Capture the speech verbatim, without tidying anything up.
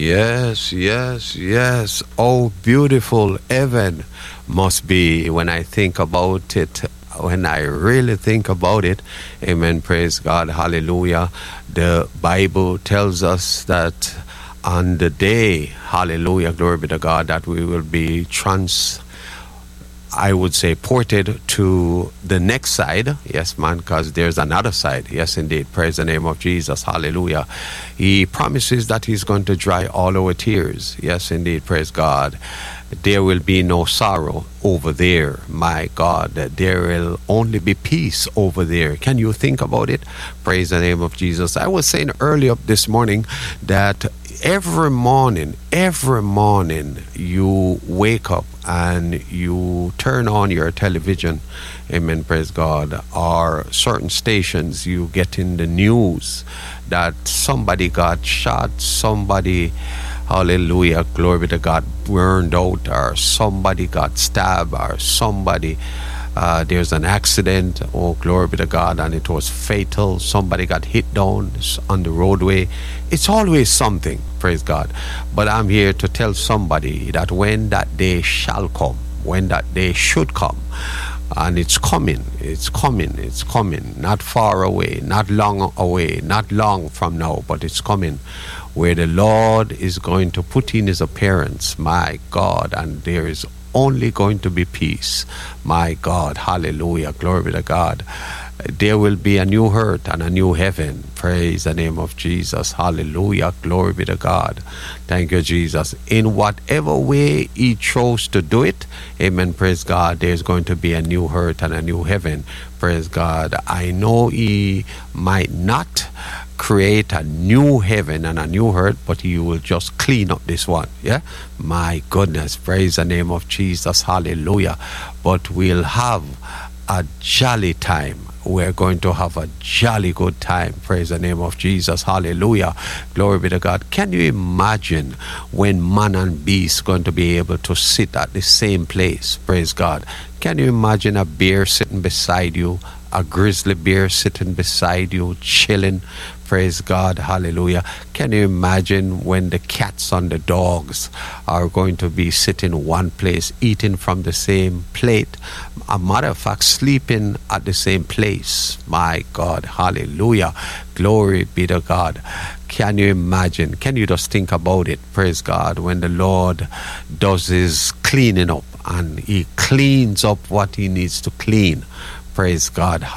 Yes, yes, yes. Oh, beautiful heaven must be when I think about it. When I really think about it, amen, praise God, hallelujah. The Bible tells us that on the day, hallelujah, glory be to God, that we will be trans, I would say, ported to the next side. Yes, man, because there's another side. Yes, indeed. Praise the name of Jesus. Hallelujah. He promises that he's going to dry all our tears. Yes, indeed. Praise God. There will be no sorrow over there. My God, there will only be peace over there. Can you think about it? Praise the name of Jesus. I was saying earlier this morning that every morning, every morning you wake up and you turn on your television, amen, praise God, or certain stations, you get in the news that somebody got shot, somebody, hallelujah, glory be to God, burned out, or somebody got stabbed, or somebody, uh, there's an accident, oh, glory be to God, and it was fatal, somebody got hit down on the roadway. It's always something, praise God. But I'm here to tell somebody that when that day shall come, when that day should come, and it's coming, it's coming, it's coming, not far away, not long away, not long from now, but it's coming, where the Lord is going to put in his appearance, my God, and there is only going to be peace, my God, hallelujah, glory be to God. There will be a new earth and a new heaven. Praise the name of Jesus. Hallelujah. Glory be to God. Thank you, Jesus. In whatever way he chose to do it, amen, praise God, there's going to be a new earth and a new heaven. Praise God. I know he might not create a new heaven and a new earth, but he will just clean up this one. Yeah, my goodness, praise the name of Jesus. Hallelujah. But we'll have a jolly time. We're going to have a jolly good time. Praise the name of Jesus. Hallelujah. Glory be to God. Can you imagine when man and beast going to be able to sit at the same place? Praise God. Can you imagine a bear sitting beside you, a grizzly bear sitting beside you, chilling? Praise God. Hallelujah. Can you imagine when the cats and the dogs are going to be sitting one place, eating from the same plate? A matter of fact, sleeping at the same place. My God. Hallelujah. Glory be to God. Can you imagine? Can you just think about it? Praise God. When the Lord does his cleaning up and he cleans up what he needs to clean. Praise God.